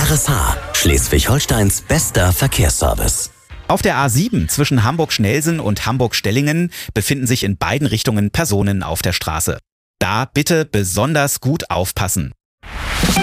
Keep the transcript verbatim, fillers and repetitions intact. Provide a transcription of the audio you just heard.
R S H, Schleswig-Holsteins bester Verkehrsservice. Auf der A sieben zwischen Hamburg-Schnelsen und Hamburg-Stellingen befinden sich in beiden Richtungen Personen auf der Straße. Da bitte besonders gut aufpassen.